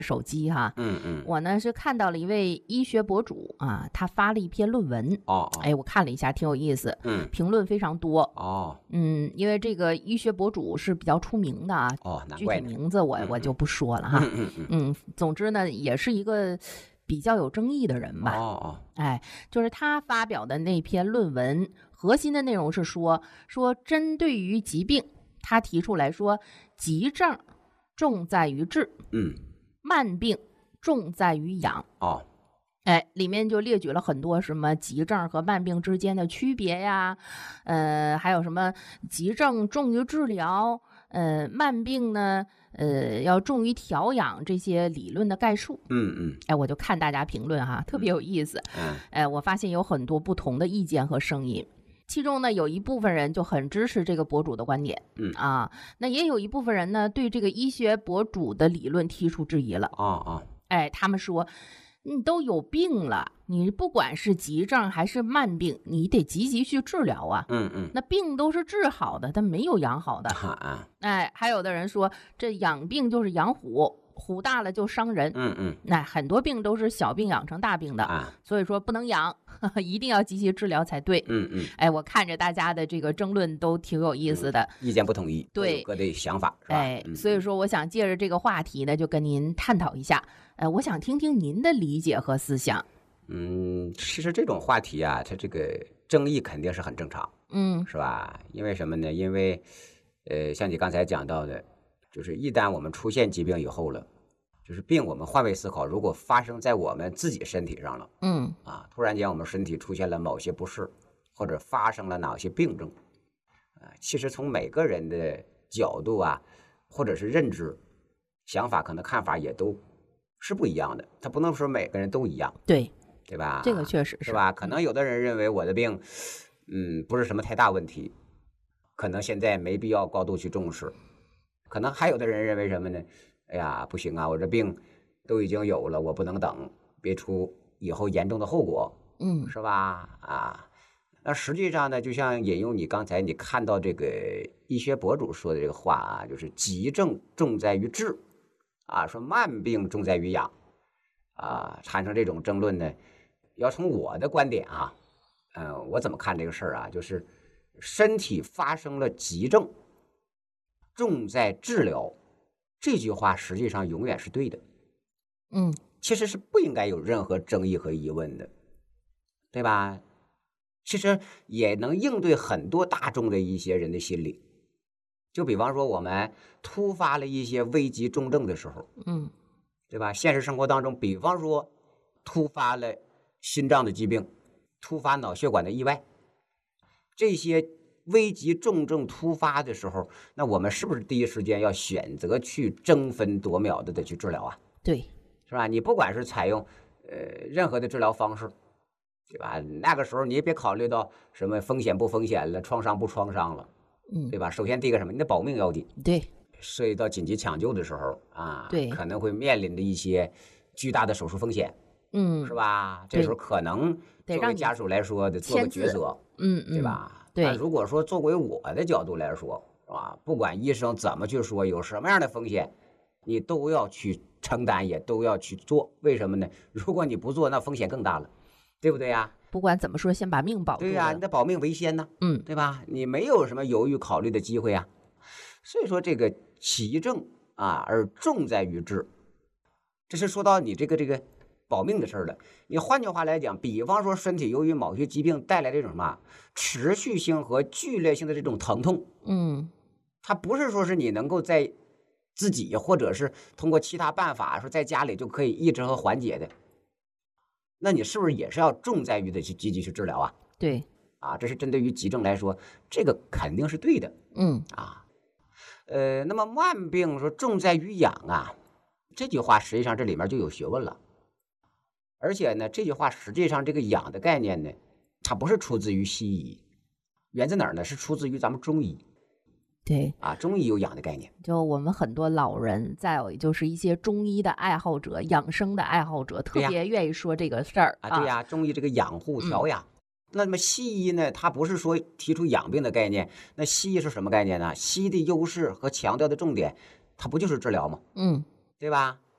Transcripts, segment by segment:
手机哈，我呢是看到了一位医学博主啊，他发了一篇论文，我看了一下，挺有意思，评论非常多，因为这个医学博主是比较出名的啊，具体名字我就不说了哈，总之呢，也是一个比较有争议的人吧，就是他发表的那篇论文，核心的内容是说针对于疾病，他提出来说，急症重在于治，慢病重在于养。里面就列举了很多什么急症和慢病之间的区别呀，还有什么急症重于治疗，慢病呢，要重于调养，这些理论的概述。我就看大家评论哈，特别有意思。我发现有很多不同的意见和声音。其中呢，有一部分人就很支持这个博主的观点，那也有一部分人呢，对这个医学博主的理论提出质疑了。他们说，你都有病了，你不管是急症还是慢病，你得积极去治疗啊。那病都是治好的，但没有养好的。还有的人说，这养病就是养虎。虎大了就伤人，那很多病都是小病养成大病的，所以说不能养，一定要积极治疗才对。我看着大家的这个争论都挺有意思的， 意见不统一， 对， 有各的想法，是吧？ 所以说我想借着这个话题呢，就跟您探讨一下，我想听听您的理解和思想。 其实这种话题啊，它这个争议肯定是很正常，是吧？因为什么呢？因为像你刚才讲到的，就是一旦我们出现疾病以后了，就是病我们换位思考，如果发生在我们自己身体上了，突然间我们身体出现了某些不适，或者发生了哪些病症，其实从每个人的角度啊，或者是认知、想法，可能看法也都是不一样的，他不能说每个人都一样，对吧？ 这个确实是吧？可能有的人认为我的病，不是什么太大问题，可能现在没必要高度去重视。可能还有的人认为什么呢？哎呀，不行啊，我这病都已经有了，我不能等，别出以后严重的后果，是吧？那实际上呢，就像引用你刚才你看到这个医学博主说的这个话啊，就是急症重在于治，说慢病重在于养，产生这种争论呢，要从我的观点啊，我怎么看这个事儿啊？就是身体发生了急症，重在治疗，这句话实际上永远是对的。其实是不应该有任何争议和疑问的，对吧？其实也能应对很多大众的一些人的心理。就比方说我们突发了一些危急重症的时候，对吧？现实生活当中，比方说突发了心脏的疾病，突发脑血管的意外，这些危急重症突发的时候，那我们是不是第一时间要选择去争分夺秒的去治疗啊？ 对， 是吧？你不管是采用任何的治疗方式，对吧？那个时候你也别考虑到什么风险不风险了，创伤不创伤了，对吧？首先第一个什么，你的保命要紧。 对， 涉及到紧急抢救的时候对， 可能会面临的一些巨大的手术风险，是吧？这时候可能作为家属来说得做个抉择，对吧？ 对。 如果说作为我的角度来说，是吧？不管医生怎么去说，有什么样的风险，你都要去承担，也都要去做。为什么呢？如果你不做，那风险更大了，对不对呀？ 不管怎么说，先把命保住。 对呀，你的保命为先呢，对吧？你没有什么犹豫考虑的机会啊。所以说这个急症而重在于治，这是说到你这个保命的事儿了。你换句话来讲，比方说身体由于某些疾病带来这种什么持续性和剧烈性的这种疼痛，它不是说是你能够在自己或者是通过其他办法说在家里就可以抑制和缓解的，那你是不是也是要重在于的去积极去治疗啊？ 对， 这是针对于急症来说，这个肯定是对的。那么慢病说重在于养啊，这句话实际上这里面就有学问了。而且呢，这句话实际上这个养的概念呢，它不是出自于西医，源自哪儿呢？是出自于咱们中医。 对中医有养的概念。 就我们很多老人，再有就是一些中医的爱好者、养生的爱好者，特别愿意说这个事儿对呀，中医这个养护调养。那么西医呢，它不是说提出养病的概念，那西医是什么概念呢？西医的优势和强调的重点，它不就是治疗吗？对吧？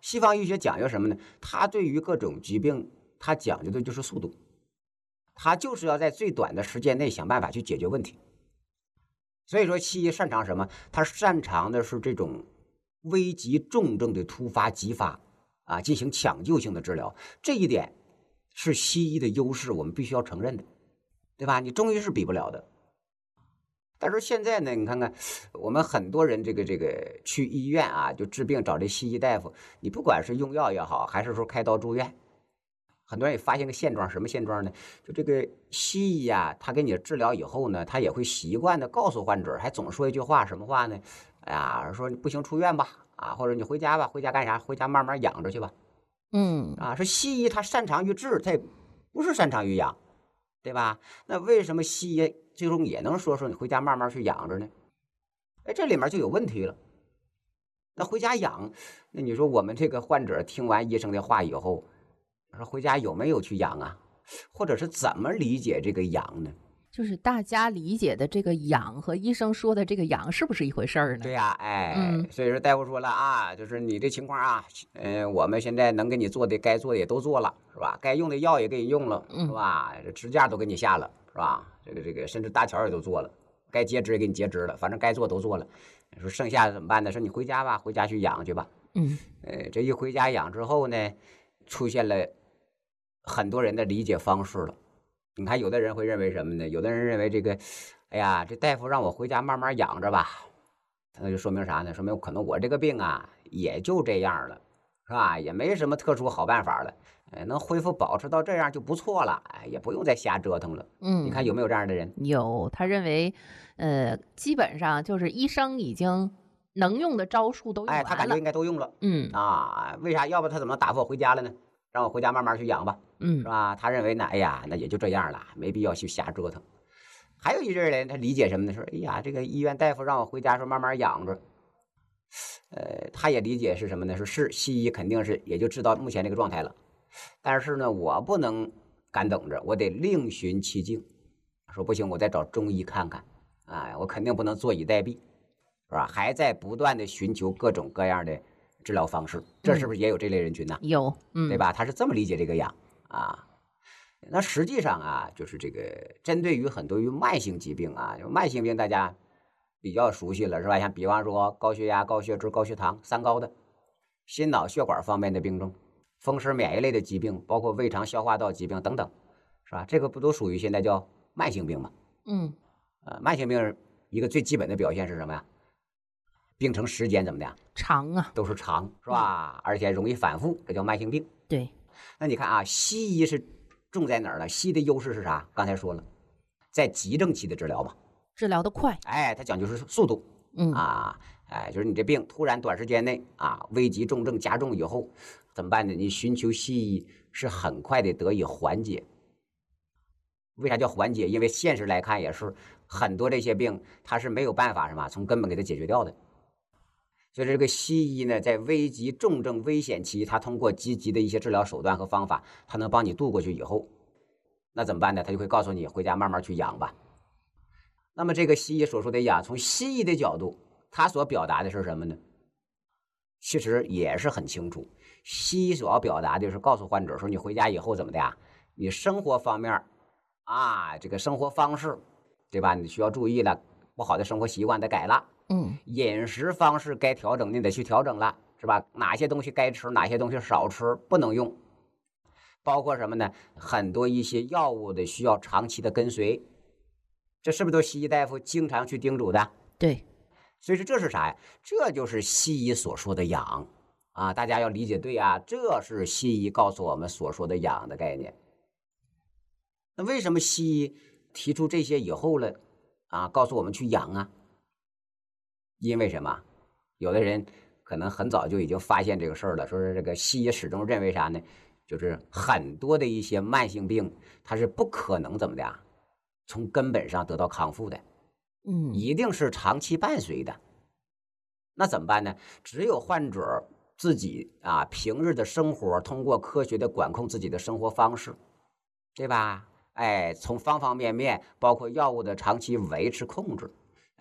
西方医学讲究什么呢？它对于各种疾病，它讲究的就是速度，它就是要在最短的时间内想办法去解决问题。所以说，西医擅长什么？它擅长的是这种危急重症的突发急发啊，进行抢救性的治疗。这一点是西医的优势，我们必须要承认的，对吧？你中医是比不了的。但是现在呢，你看看我们很多人这个去医院啊，就治病找这西医大夫，你不管是用药也好，还是说开刀住院，很多人也发现个现状，什么现状呢？就这个西医啊，他给你治疗以后呢，他也会习惯的告诉患者，还总说一句话，什么话呢？哎呀，说你不行出院吧，啊，或者你回家吧，回家干啥？回家慢慢养着去吧。说西医他擅长于治，他也不是擅长于养，对吧？那为什么西医最终也能说你回家慢慢去养着呢？哎，这里面就有问题了。那回家养，那你说我们这个患者听完医生的话以后，说回家有没有去养啊？或者是怎么理解这个养呢？ 就是大家理解的这个养和医生说的这个养是不是一回事儿呢？ 对呀，所以说大夫说了啊，就是你这情况啊，我们现在能给你做的该做的也都做了，是吧？该用的药也给你用了，是吧？这支架都给你下了，是吧？这个甚至搭桥也都做了，该截肢也给你截肢了，反正该做都做了。说剩下的怎么办呢？说你回家吧，回家去养去吧。这一回家养之后呢，出现了很多人的理解方式了。你看，有的人会认为什么呢？有的人认为这个，哎呀，这大夫让我回家慢慢养着吧，那就说明啥呢？说明可能我这个病啊，也就这样了，是吧？也没什么特殊好办法了，能恢复保持到这样就不错了，也不用再瞎折腾了。你看有没有这样的人？ 有，他认为，基本上就是医生已经能用的招数都用完了， 他感觉应该都用了。为啥？要不他怎么打发我回家了呢？让我回家慢慢去养吧，是吧？他认为呢，哎呀，那也就这样了，没必要去瞎折腾。还有一阵人，他理解什么呢？说，哎呀，这个医院大夫让我回家说慢慢养着，他也理解是什么呢？说是西医肯定是也就知道目前这个状态了，但是呢，我不能干等着，我得另寻其境。说不行，我再找中医看看，我肯定不能坐以待毙，是吧？还在不断的寻求各种各样的治疗方式，这是不是也有这类人群呢？ 有， 对吧？他是这么理解这个养啊。那实际上啊，就是这个针对于很多于慢性疾病啊，慢性病大家比较熟悉了，是吧？像比方说高血压、高血脂、高血糖三高的，心脑血管方面的病症，风湿免疫类的疾病，包括胃肠消化道疾病等等，是吧？这个不都属于现在叫慢性病吗？慢性病一个最基本的表现是什么呀？病程时间怎么的？ 长啊， 都是长，是吧？而且容易反复，这叫慢性病。 对。 那你看啊，西医是重在哪儿呢？西医的优势是啥？刚才说了，在急症期的治疗嘛， 治疗的快。 它讲究是速度。就是你这病突然短时间内危急重症加重以后怎么办呢？你寻求西医是很快的得以缓解。为啥叫缓解？因为现实来看也是很多这些病它是没有办法什么从根本给它解决掉的。所以这个西医呢，在危急重症危险期，它通过积极的一些治疗手段和方法，它能帮你度过去以后，那怎么办呢？他就会告诉你回家慢慢去养吧。那么这个西医所说的养，从西医的角度，它所表达的是什么呢？其实也是很清楚，西医所要表达的是告诉患者说，你回家以后怎么的呀？你生活方面这个生活方式，对吧？你需要注意了，不好的生活习惯得改了。饮食方式该调整，你得去调整了，是吧？哪些东西该吃，哪些东西少吃，不能用。包括什么呢？很多一些药物的需要长期的跟随，这是不是都西医大夫经常去叮嘱的？ 对。 所以说这是啥呀？这就是西医所说的养大家要理解对啊，这是西医告诉我们所说的养的概念。那为什么西医提出这些以后了告诉我们去养啊？因为什么？有的人可能很早就已经发现这个事儿了，说是这个西医始终认为啥呢？就是很多的一些慢性病，它是不可能怎么的从根本上得到康复的，一定是长期伴随的。那怎么办呢？只有患者自己平日的生活，通过科学的管控自己的生活方式，对吧？从方方面面，包括药物的长期维持控制。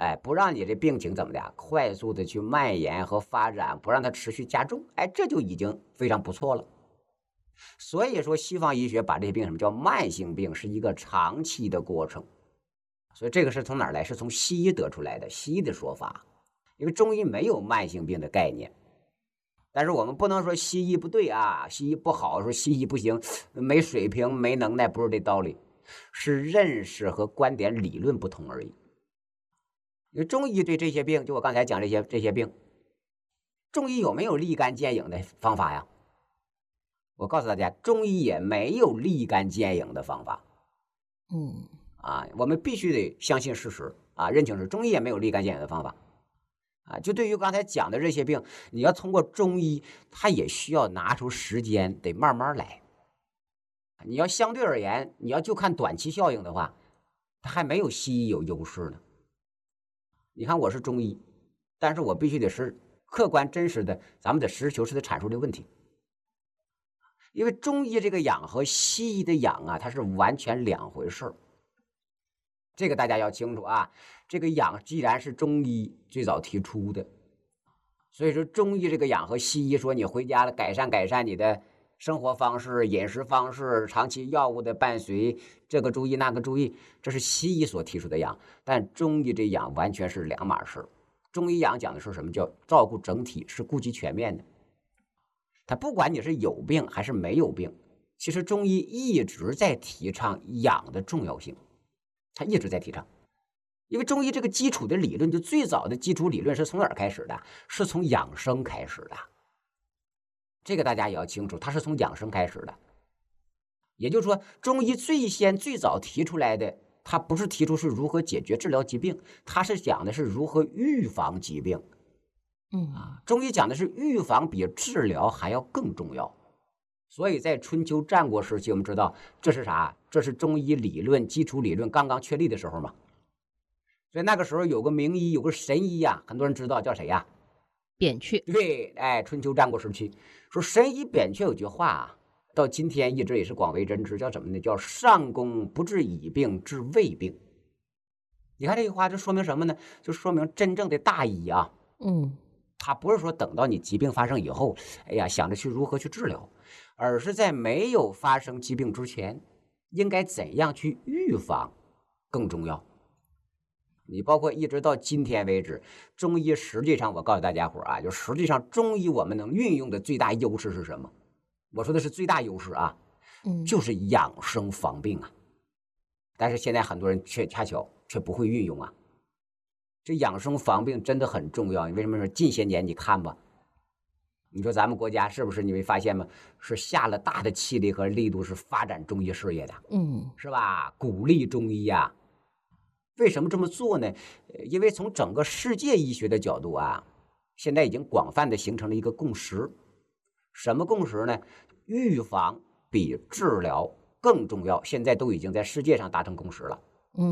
不让你这病情怎么的快速的去蔓延和发展，不让它持续加重，这就已经非常不错了。所以说西方医学把这些病什么叫慢性病，是一个长期的过程。所以这个是从哪儿来？是从西医得出来的，西医的说法。因为中医没有慢性病的概念。但是我们不能说西医不对啊，西医不好，说西医不行，没水平没能耐，不是这道理，是认识和观点理论不同而已。因为中医对这些病，就我刚才讲这些病，中医有没有立竿见影的方法呀？我告诉大家，中医也没有立竿见影的方法。我们必须得相信事实啊，认清是中医也没有立竿见影的方法啊。就对于刚才讲的这些病，你要通过中医，它也需要拿出时间，得慢慢来。你要相对而言，你要就看短期效应的话，它还没有西医有优势呢。你看我是中医，但是我必须得是客观真实的，咱们得实事求是的阐述这个问题。因为中医这个养和西医的养啊，它是完全两回事。这个大家要清楚啊。这个养既然是中医最早提出的，所以说中医这个养和西医说你回家了改善你的生活方式、饮食方式、长期药物的伴随，这个注意那个注意，这是西医所提出的养。但中医这养完全是两码事。中医养讲的是什么？叫照顾整体，是顾及全面的。他不管你是有病还是没有病，其实中医一直在提倡养的重要性，他一直在提倡。因为中医这个基础的理论，就最早的基础理论是从哪儿开始的？是从养生开始的。这个大家也要清楚，它是从养生开始的。也就是说，中医最早提出来的，它不是提出是如何解决治疗疾病，它是讲的是如何预防疾病。中医讲的是预防比治疗还要更重要。所以在春秋战国时期，我们知道这是啥？这是中医理论基础理论刚刚确立的时候嘛。所以那个时候有个名医，有个神医呀，很多人知道叫谁呀？ 扁鹊。 对，春秋战国时期说神医扁鹊有句话啊，到今天一直也是广为人知，叫什么呢？叫上工不治已病，治未病。你看这句话，这说明什么呢？就说明真正的大医啊，他不是说等到你疾病发生以后，想着去如何去治疗，而是在没有发生疾病之前，应该怎样去预防更重要。你包括一直到今天为止，中医实际上我告诉大家伙啊，就实际上中医我们能运用的最大优势是什么？我说的是最大优势啊，就是养生防病啊。但是现在很多人恰巧却不会运用啊。这养生防病真的很重要。你为什么说近些年你看吧，你说咱们国家是不是你会发现吗？是下了大的气力和力度，是发展中医事业的，是吧？鼓励中医啊。为什么这么做呢？因为从整个世界医学的角度啊，现在已经广泛的形成了一个共识。什么共识呢？预防比治疗更重要，现在都已经在世界上达成共识了。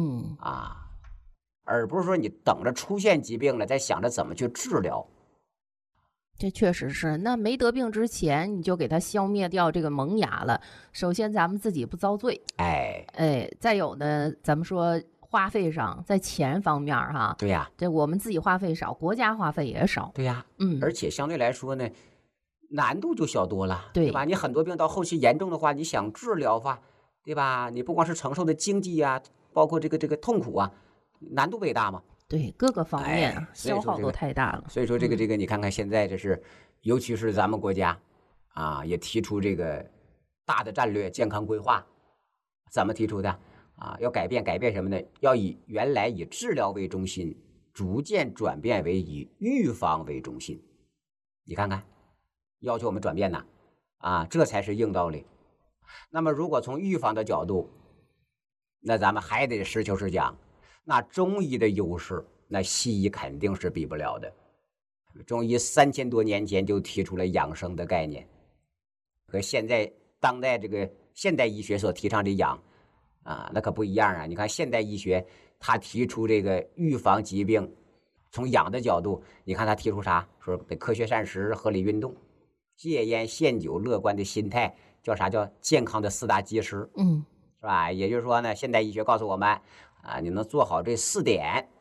而不是说你等着出现疾病了，再想着怎么去治疗。 这确实是，那没得病之前你就给它消灭掉这个萌芽了。首先咱们自己不遭罪，再有呢，咱们说花费上，在钱方面哈， 对呀， 这我们自己花费少，国家花费也少， 对呀，而且相对来说呢，难度就小多了， 对吧？你很多病到后期严重的话，你想治疗吧，对吧？你不光是承受的经济啊，包括这个痛苦啊，难度倍大嘛。 对，各个方面消耗都太大了。 所以说这个你看看现在这是，尤其是咱们国家啊，也提出这个大的战略健康规划，怎么提出的？要改变什么呢？要原来以治疗为中心，逐渐转变为以预防为中心。你看看，要求我们转变呢，这才是硬道理。那么如果从预防的角度，那咱们还得实事求是讲，那中医的优势，那西医肯定是比不了的。中医3000多年前就提出了养生的概念，和现在当代这个现代医学所提倡的养那可不一样啊！你看现代医学，他提出这个预防疾病，从养的角度，你看他提出啥？说得科学膳食、合理运动、戒烟限酒、乐观的心态，叫啥？叫健康的4大基石，是吧？也就是说呢，现代医学告诉我们你能做好这4点，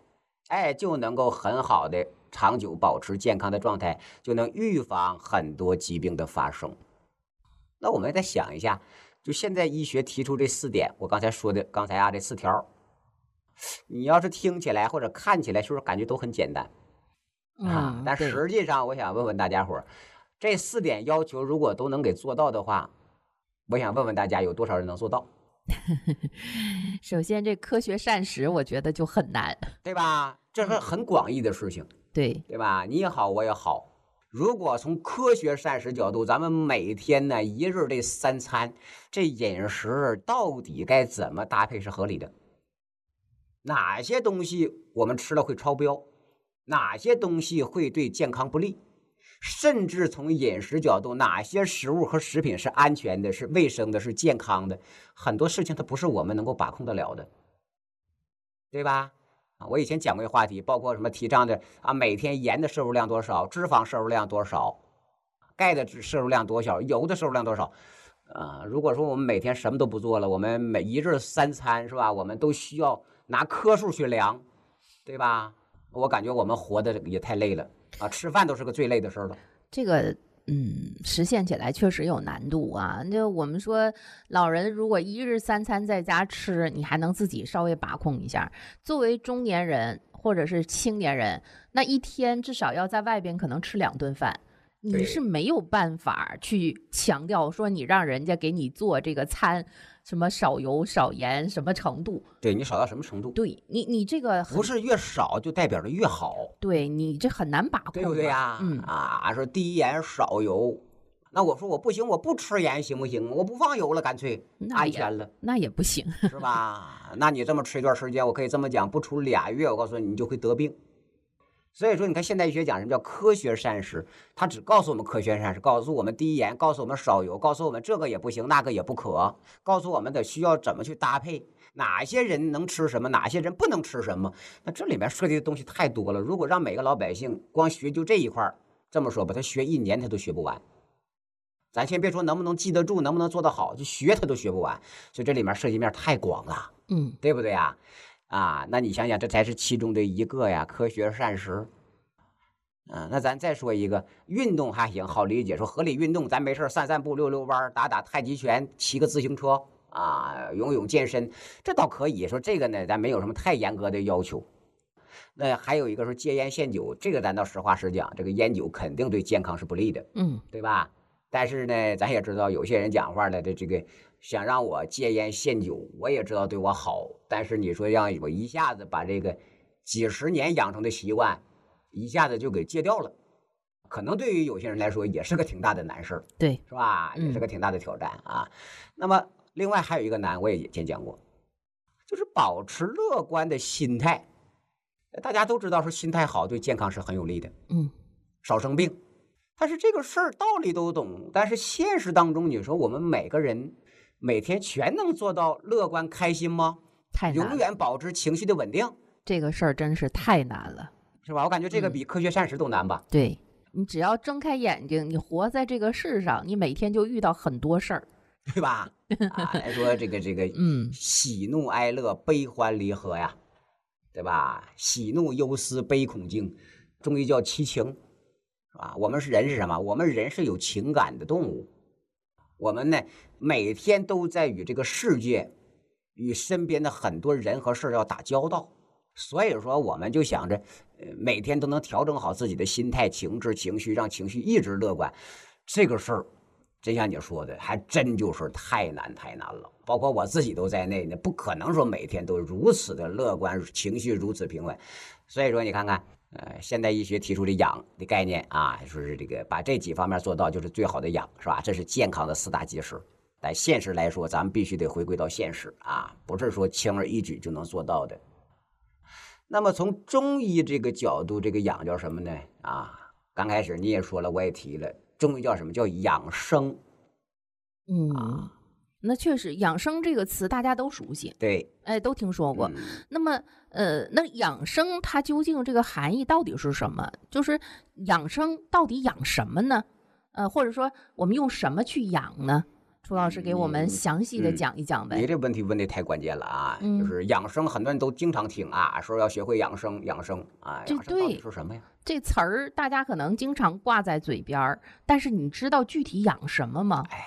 就能够很好的长久保持健康的状态，就能预防很多疾病的发生。那我们再想一下，就现在医学提出这4点，我刚才说的这4条，你要是听起来或者看起来，是不是感觉都很简单但实际上我想问问大家伙，这4点要求如果都能给做到的话，我想问问大家有多少人能做到？ 首先这科学膳食我觉得就很难， 对吧？这是很广义的事情，对吧？你也好我也好，如果从科学膳食角度，咱们每天呢一日这3餐，这饮食到底该怎么搭配是合理的？哪些东西我们吃了会超标？哪些东西会对健康不利？甚至从饮食角度，哪些食物和食品是安全的、是卫生的、是健康的？很多事情它不是我们能够把控得了的，对吧？我以前讲过一个话题，包括什么提倡的每天盐的摄入量多少，脂肪摄入量多少，钙的摄入量多少，油的摄入量多少。如果说我们每天什么都不做了，我们每一日3餐是吧？我们都需要拿颗数去量，对吧？我感觉我们活的也太累了吃饭都是个最累的事儿了。 这个实现起来确实有难度啊。就我们说，老人如果一日3餐在家吃，你还能自己稍微把控一下。作为中年人或者是青年人，那一天至少要在外边可能吃2顿饭，你是没有办法去强调说你让人家给你做这个餐什么少油少盐什么程度， 对，你少到什么程度？ 对，你这个不是越少就代表着越好， 对，你这很难把控， 对不对呀？说低盐少油，那我说我不行，我不吃盐行不行？我不放油了，干脆安全了， 那也不行， 是吧？那你这么吃一段时间，我可以这么讲，不出2月，我告诉你，你就会得病。所以说，你看现代医学讲什么叫科学膳食，他只告诉我们科学膳食，告诉我们低盐，告诉我们少油，告诉我们这个也不行，那个也不可，告诉我们的需要怎么去搭配，哪些人能吃什么，哪些人不能吃什么。那这里面涉及的东西太多了，如果让每个老百姓光学就这一块，这么说吧，他学1年他都学不完。咱先别说能不能记得住，能不能做得好，就学他都学不完。所以这里面涉及面太广了，对不对呀？那你想想，这才是其中的一个呀，科学膳食。那咱再说一个，运动还行，好理解，说合理运动，咱没事散散步、溜溜弯、打打太极拳、骑个自行车游泳健身，这倒可以说。这个呢，咱没有什么太严格的要求。那还有一个说戒烟限酒，这个咱倒实话实讲，这个烟酒肯定对健康是不利的，对吧？但是呢，咱也知道有些人讲话了的这个。想让我戒烟限酒，我也知道对我好，但是你说让我一下子把这个几十年养成的习惯一下子就给戒掉了，可能对于有些人来说也是个挺大的难事， 对， 是吧？也是个挺大的挑战那么另外还有一个难，我也以前讲过，就是保持乐观的心态。大家都知道说心态好对健康是很有利的，少生病。但是这个事儿道理都懂，但是现实当中，你说我们每个人每天全能做到乐观开心吗？ 太难了， 永远保持情绪的稳定， 这个事儿真是太难了， 是吧？我感觉这个比科学膳食都难吧？ 对，你只要睁开眼睛，你活在这个世上，你每天就遇到很多事儿， 对吧？来说这个喜怒哀乐悲欢离合呀，对吧？喜怒忧思悲恐惊，中医叫七情，是吧？我们是人是什么？我们人是有情感的动物。我们呢，每天都在与这个世界、与身边的很多人和事要打交道，所以说我们就想着，每天都能调整好自己的心态、情志、情绪，让情绪一直乐观。这个事儿，真像你说的，还真就是太难了。包括我自己都在内呢，不可能说每天都如此的乐观，情绪如此平稳。所以说，你看看。现代医学提出的养的概念说是这个把这几方面做到就是最好的养，是吧？这是健康的4大基石。但现实来说，咱们必须得回归到现实不是说轻而易举就能做到的。那么从中医这个角度，这个养叫什么呢？刚开始你也说了，我也提了，中医叫什么？叫养生。 那确实，养生这个词大家都熟悉， 对， 都听说过。那么，那养生它究竟这个含义到底是什么？就是养生到底养什么呢？或者说我们用什么去养呢？ 朱老师给我们详细的讲一讲呗。 你这问题问的太关键了啊！就是养生，很多人都经常听啊，说要学会养生，养生啊，养生到底是什么呀？ 这词儿大家可能经常挂在嘴边儿，但是你知道具体养什么吗？ 哎，